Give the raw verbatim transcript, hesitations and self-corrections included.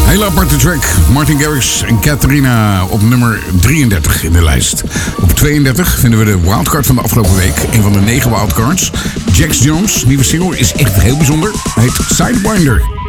Hele aparte track. Martin Garrix en Catharina op nummer drieëndertig in de lijst. Op tweeëndertig vinden we de wildcard van de afgelopen week. Een van de negen wildcards. Jax Jones, nieuwe single, is echt heel bijzonder. Hij heet Sidewinder.